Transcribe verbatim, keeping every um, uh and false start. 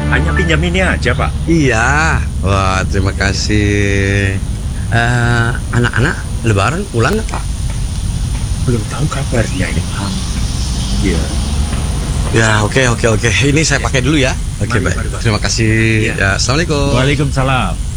Hanya pinjam ini aja, Pak. Iya. Wah, terima kasih. Eh, anak-anak lebaran pulang nggak, Pak? Belum tahu kabarnya ini, Pak. Iya. Ya, oke oke oke. Ini saya pakai dulu ya. Oke, Mari, baik. mari, Pak. Terima kasih. Iya. Ya, assalamualaikum. Waalaikumsalam.